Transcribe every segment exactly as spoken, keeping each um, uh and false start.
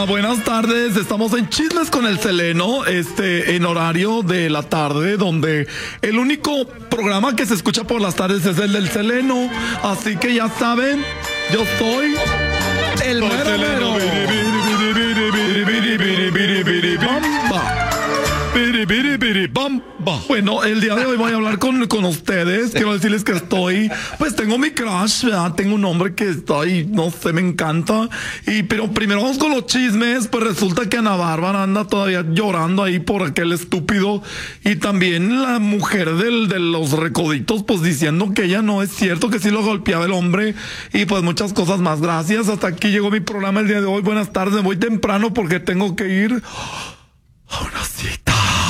buenas tardes. Estamos en Chismes con el Seleno, este, en horario de la tarde, donde el único programa que se escucha por las tardes es el del Seleno. Así que ya saben, yo soy el mero mero. Bueno, el día de hoy voy a hablar con, con ustedes. Quiero decirles que estoy, pues tengo mi crush, ¿verdad? Tengo un hombre que estoy, no sé, me encanta. Y pero primero vamos con los chismes. Pues resulta que Ana Bárbara anda todavía llorando ahí por aquel estúpido. Y también la mujer del, de los recoditos, pues diciendo que ella no es cierto, que sí lo golpeaba el hombre. Y pues muchas cosas más. Gracias. Hasta aquí llegó mi programa el día de hoy. Buenas tardes. Me voy temprano porque tengo que ir a una cita.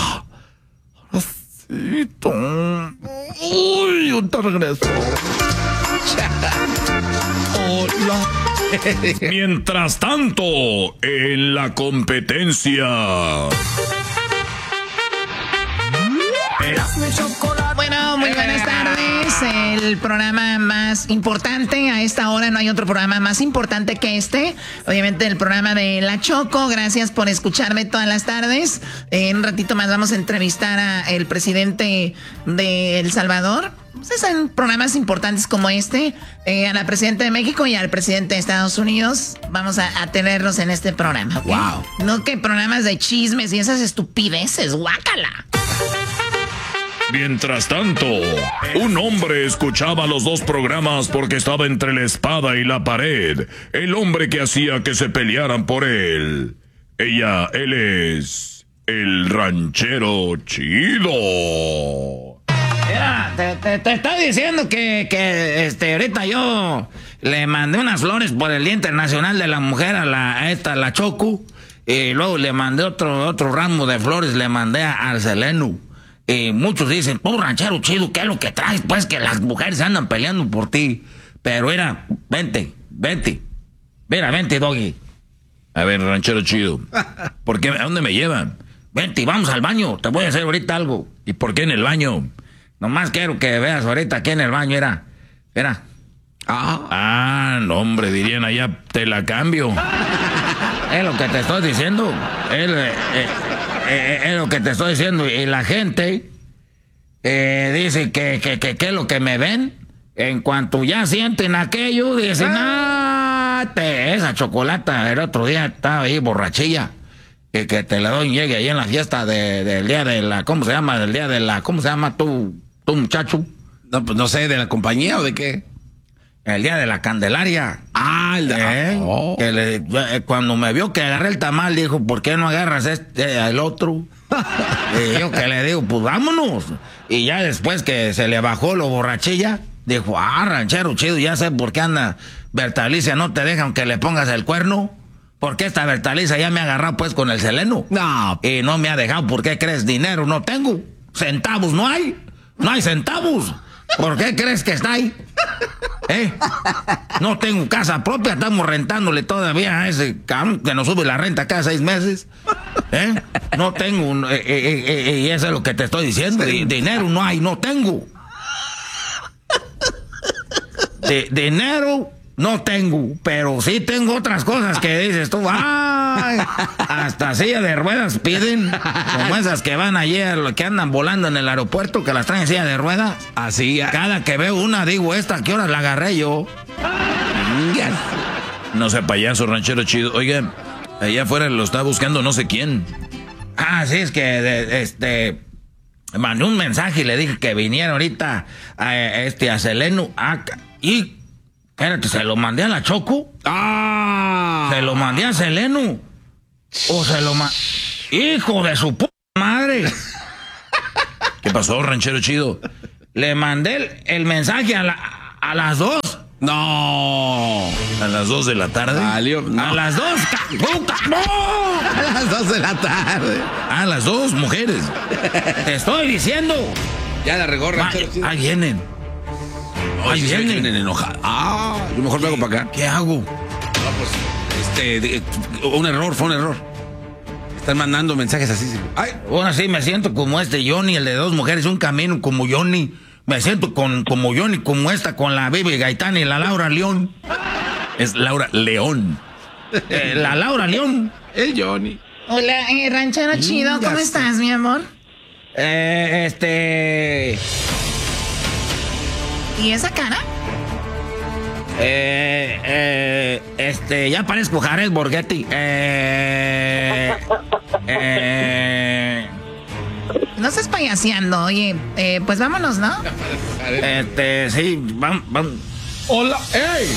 Uy, un te regreso. Hola. Mientras tanto, en la competencia. Bueno, muy buenas tardes. El programa más importante a esta hora, no hay otro programa más importante que este. Obviamente el programa de La Choco. Gracias por escucharme todas las tardes. En un ratito más vamos a entrevistar al presidente de El Salvador. Pues en programas importantes como este, eh, a la presidenta de México y al presidente de Estados Unidos, vamos a, a tenerlos en este programa, ¿okay? Wow. No que programas de chismes y esas estupideces, guácala. Mientras tanto, un hombre escuchaba los dos programas porque estaba entre la espada y la pared. El hombre que hacía que se pelearan por él. Ella, él es el ranchero chido. Mira, te, te, te estoy diciendo que, que este, ahorita yo le mandé unas flores por el Día Internacional de la Mujer a, la, a esta, la Choco. Y luego le mandé otro, otro ramo de flores, le mandé a, al Seleno. Y muchos dicen, oh, ranchero chido, ¿qué es lo que traes? Pues que las mujeres andan peleando por ti. Pero era, vente, vente. Mira, vente, Doggy. A ver, ranchero chido, ¿por qué? ¿A dónde me llevan? Vente, vamos al baño, te voy a hacer ahorita algo. ¿Y por qué en el baño? Nomás quiero que veas ahorita aquí en el baño, era, era. Ah, ah, no, hombre, dirían allá, te la cambio. Es lo que te estoy diciendo. Es, eh, eh, es lo que te estoy diciendo. Y la gente eh, dice que, que, que, que es lo que me ven. En cuanto ya sienten aquello, dicen, ah, te, esa chocolata. El otro día estaba ahí borrachilla. Que, que te la doy y llegue ahí en la fiesta de, del día de la, ¿cómo se llama? Del día de la, ¿cómo se llama tu, tu muchacho? No, pues no sé, ¿de la compañía o de qué? El día de la Candelaria. Ah, el de... ¿Eh? Oh. Que le, cuando me vio que agarré el tamal, dijo, ¿por qué no agarras este, el otro? Y yo que le digo, pues vámonos. Y ya después que se le bajó lo borrachilla, dijo, ah, ranchero chido, ya sé por qué anda Bertalicia, no te dejan que le pongas el cuerno. Porque esta Bertalicia ya me ha agarrado pues con el Seleno. No. Y no me ha dejado, ¿por qué crees? Dinero no tengo. Centavos no hay. No hay centavos. ¿Por qué crees que está ahí? ¿Eh? No tengo casa propia, estamos rentándole todavía a ese cabrón que nos sube la renta cada seis meses. ¿Eh? No tengo, eh, eh, eh, y eso es lo que te estoy diciendo. Sí. Dinero no hay, no tengo. De, dinero no tengo, pero sí tengo otras cosas que dices tú, ay, hasta silla de ruedas piden, como esas que van ayer, que andan volando en el aeropuerto, que las traen en silla de ruedas. Así. Cada que veo una, digo, esta, ¿qué horas la agarré yo? No sé, payaso, ranchero chido. Oigan, allá afuera lo está buscando no sé quién. Ah, sí, es que, de, este, mandé un mensaje y le dije que viniera ahorita a, este, a Seleno, a, y... Espérate, ¿se lo mandé a la Choco? ¡Ah! ¿Se lo mandé a Seleno? ¿O se lo mandé? ¡Hijo de su puta madre! ¿Qué pasó, ranchero chido? Le mandé el, el mensaje a, la, a las dos. ¡No! ¿A las dos de la tarde? Valió, no. A las dos. ¡No! A las dos de la tarde. A las dos, mujeres. Te estoy diciendo. Ya la regó, ranchero chido. Ahí vienen. Ahí sí vienen. vienen enojados. Ah, yo mejor me hago para acá. ¿Qué hago? No, pues, este, de, un error, fue un error. Están mandando mensajes así. Ay, bueno, sí, me siento como este Johnny, el de dos mujeres, un camino como Johnny. Me siento con, como Johnny, como esta, con la Bibi Gaitán y la Laura León. Es Laura León. Eh, la Laura León. El Johnny. Hola, eh, ranchero chido, ¿cómo estás, mi amor? Eh, este... ¿Y esa cara? Eh, eh, este, ya parezco Jared Borghetti. Eh, eh, No estás payaseando, oye, eh, pues vámonos, ¿no? Este, sí, vamos, vamos. Hola, ¡ey!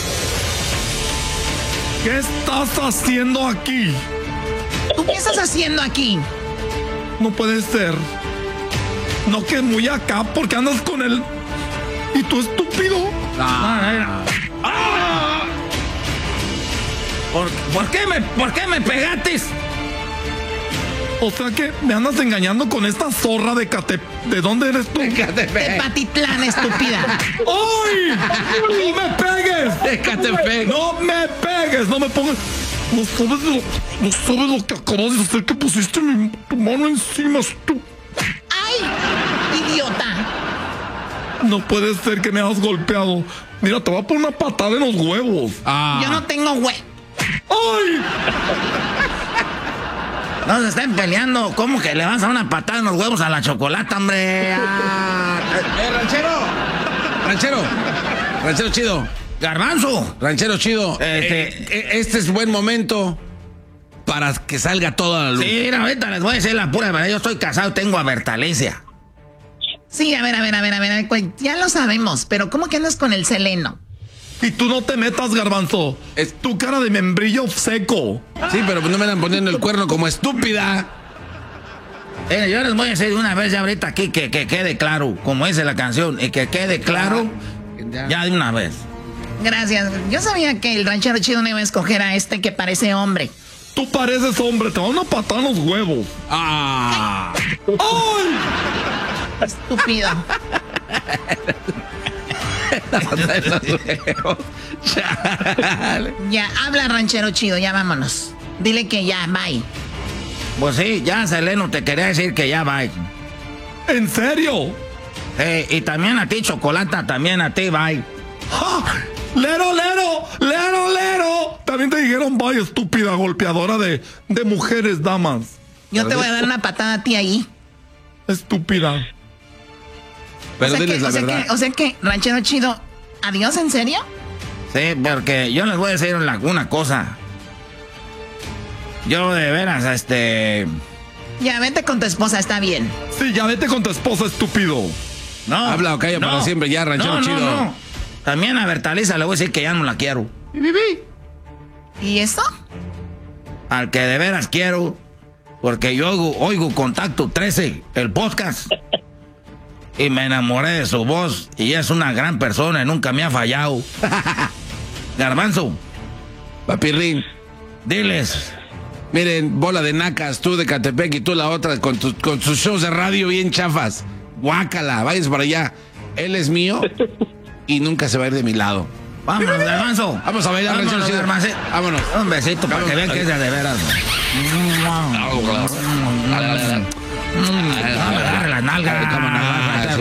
¿Qué estás haciendo aquí? ¿Tú qué estás haciendo aquí? No puede ser. No, que muy acá porque andas con él. ¿Y tú, estúpido? Ah, ah. ¿Por, por qué me, por qué me pegaste? O sea que me andas engañando con esta zorra de Cate... ¿De dónde eres tú? De Patitlán, estúpida. ¡Ay! ¡No me pegues! De Catepec. ¡No me pegues! ¡No me pongas! No sabes lo, no sabes lo que acabas de hacer, que pusiste mi, tu mano encima, tú. ¡Ay! ¡Idiota! No puede ser que me hayas golpeado. Mira, te voy a poner una patada en los huevos. Ah. Yo no tengo hue... ¡Ay! No se estén peleando. ¿Cómo que le vas a dar una patada en los huevos a la chocolata, hombre? Ah. ¡Eh, ranchero! ¡Ranchero! ¡Ranchero chido! ¡Garbanzo! ¡Ranchero chido! Este, eh, este es buen momento para que salga toda la luz. Sí, mira, ahorita les voy a decir la pura verdad. Yo estoy casado, tengo a Bertalencia. Sí, a ver, a ver, a ver, a ver, ya lo sabemos, pero ¿cómo que andas con el Seleno? Y tú no te metas, Garbanzo. Es tu cara de membrillo seco. Sí, pero no me andan poniendo el cuerno como estúpida. Eh, yo les voy a decir una vez ya ahorita aquí que, que quede claro, como dice la canción, y que quede claro ya de una vez. Gracias. Yo sabía que el ranchero chido no iba a escoger a este que parece hombre. Tú pareces hombre, te van a patar en los huevos. ¡Ah! ¡Ay! Estúpido. Ya, habla ranchero chido, ya vámonos. Dile que ya, bye. Pues sí, ya Seleno te quería decir que ya bye. ¿En serio? Eh, y también a ti, Chocolata, también a ti, bye. ¡Ja! ¡Lero, lero! ¡Lero, lero! También te dijeron bye, estúpida golpeadora de, de mujeres, damas. Yo te voy a dar una patada a ti ahí. Estúpida. Pero o sea diles que, la o sea verdad. Que, o sea que, ranchero chido, ¿adiós, en serio? Sí, porque yo les voy a decir una, una cosa. Yo de veras, este... Ya, vete con tu esposa, está bien. Sí, ya vete con tu esposa, estúpido. No. Habla o calla no, para siempre, ya, ranchero no, no, chido. no. También a Bertaliza le voy a decir que ya no la quiero. ¿Y eso? Al que de veras quiero, porque yo oigo, oigo Contacto trece, el podcast, y me enamoré de su voz, y es una gran persona y nunca me ha fallado. Garbanzo. Papirrín. Diles. Miren, bola de nacas, tú de Catepec y tú la otra, con, tu, con tus shows de radio bien chafas. Guácala, váyanse para allá. Él es mío y nunca se va a ir de mi lado. Vámonos, Garbanzo. Vamos a bailar, Vámonos, ranchero, Garbanzo. Vámonos. Un besito para que vean que es de de veras. Agarra la nalga.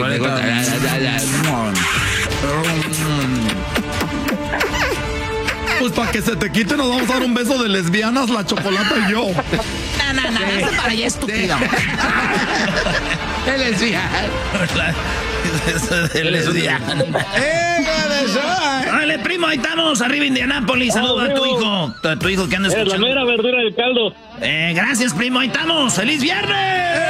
Pues para que se te quite nos vamos a dar un beso de lesbianas, la Chocolata y yo. No, no, no, hazte para allá, estúpido. El lesbiano. El lesbiano. Dale, primo, ahí estamos, arriba Indianápolis. Saluda a tu hijo. A tu hijo que anda escuchando. Es la mera verdura del caldo. Eh, gracias, primo, ahí estamos. ¡Feliz viernes!